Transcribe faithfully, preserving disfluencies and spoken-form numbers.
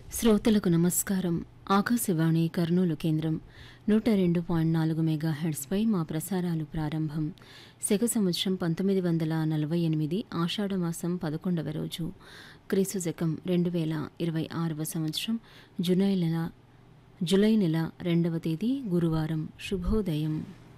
శ్రోతలకు నమస్కారం. ఆకాశవాణి కర్నూలు కేంద్రం నూట రెండు పాయింట్ నాలుగు మెగా హెర్ట్స్పై మా ప్రసారాలు ప్రారంభం. శక సంవత్సరం పంతొమ్మిది వందల నలభై ఎనిమిది ఆషాఢమాసం పదకొండవ రోజు, క్రీస్తు శకం రెండు వేల ఇరవై ఆరవ సంవత్సరం జులై నెల జులై నెల రెండవ తేదీ గురువారం. శుభోదయం.